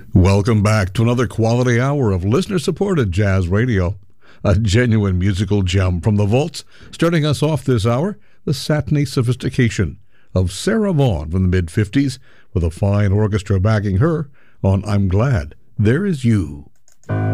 Welcome back to another quality hour of listener-supported jazz radio. A genuine musical gem from the vaults. Starting us off this hour, the satiny sophistication of Sarah Vaughan from the mid-50s, with a fine orchestra backing her on I'm Glad There Is You.